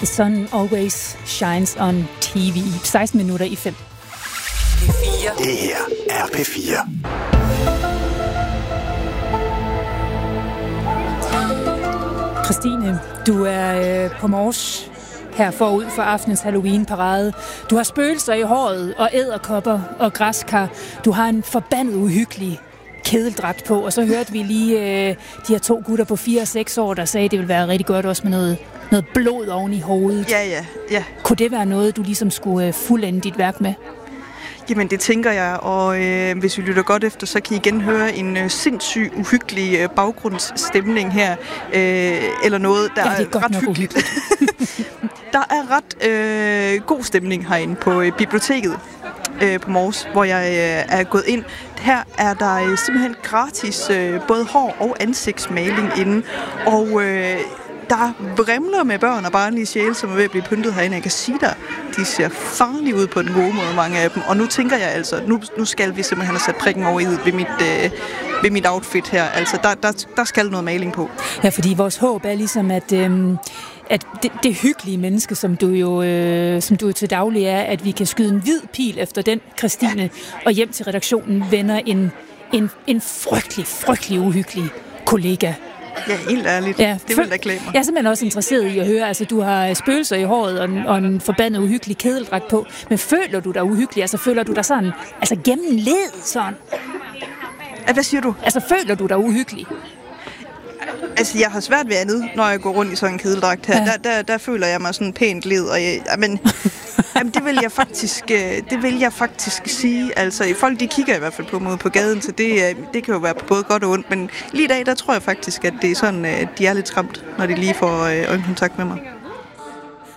The sun always shines on TV. 16 minutter i 5. P4. Det her er P4. Christine, du er på Mors her forud for aftenens Halloween-parade. Du har spøgelser i håret og edderkopper og græskar. Du har en forbandet uhyggelig kedeldragt på, og så hørte vi lige de her 2 gutter på 4 og 6 år, der sagde, at det ville være rigtig godt også med noget blod oven i hovedet. Ja. Kunne det være noget, du ligesom skulle fuldende dit værk med? Jamen, det tænker jeg, og hvis vi lytter godt efter, så kan I igen høre en sindssyg, uhyggelig baggrundsstemning her, eller noget, der er ret hyggeligt. Der er ret god stemning herinde på biblioteket på Mors, hvor jeg er gået ind. Her er der simpelthen gratis både hår- og ansigtsmaling inde, og der vrimler med børn og barnlige sjæle, som er ved at blive pyntet herinde. Jeg kan sige dig, de ser farlige ud på den gode måde, mange af dem. Og nu tænker jeg altså, nu skal vi simpelthen have sat prikken over i ved mit outfit her. Altså, der skal noget maling på. Ja, fordi vores håb er ligesom, at det hyggelige menneske, som du jo til daglig er, at vi kan skyde en hvid pil efter den, Christine, og hjem til redaktionen vender en frygtelig uhyggelig kollega. Ja, helt ærligt. Ja, det vil da klæde mig. Jeg er simpelthen også interesseret i at høre, altså du har spøgelser i håret og en forbandet uhyggelig kedeldragt på, men føler du dig uhyggelig? Altså føler du dig sådan, altså gennemled sådan? Hvad siger du? Altså føler du dig uhyggelig? Altså, jeg har svært ved andet, når jeg går rundt i sådan en kedeldragt her. Ja. Der føler jeg mig sådan pænt led, og jamen, det vil jeg faktisk sige. Altså, folk de kigger i hvert fald på mig på gaden, så det kan jo være både godt og ondt. Men lige i dag, der tror jeg faktisk, at det er sådan, de er lidt skræmt, når de lige får øjenkontakt med mig.